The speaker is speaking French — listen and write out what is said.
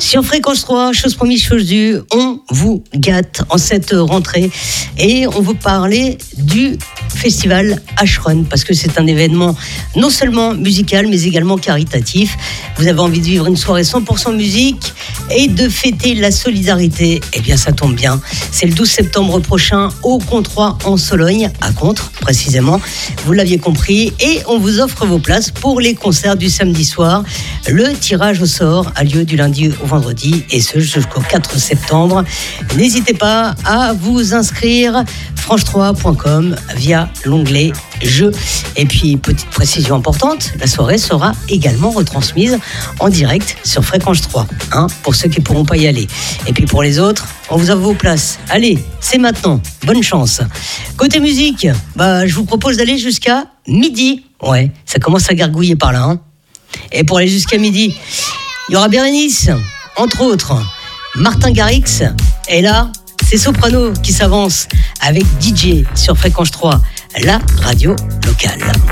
Sur Fréquence 3, chose promise, chose due, on vous gâte en cette rentrée et on vous parler du festival H-Run parce que c'est un événement non seulement musical mais également caritatif. Vous avez envie de vivre une soirée 100% musique et de fêter la solidarité. Eh bien ça tombe bien, c'est le 12 septembre prochain au Controy en Sologne, à Contres précisément, vous l'aviez compris, et on vous offre vos places pour les concerts du samedi soir. Le tirage au sort a lieu du lundi au vendredi et ce jusqu'au 4 septembre. N'hésitez pas à vous inscrire franche3.com via l'onglet jeux. Et puis, petite précision importante, la soirée sera également retransmise en direct sur Fréquence 3, pour ceux qui ne pourront pas y aller. Et puis pour les autres, on vous offre vos places. Allez, c'est maintenant. Bonne chance. Côté musique, je vous propose d'aller jusqu'à midi. Ouais, ça commence à gargouiller par là. Et pour aller jusqu'à midi, il y aura Bérénice, entre autres, Martin Garrix. Et là, c'est Soprano qui s'avance avec DJ sur Fréquence 3, la radio locale.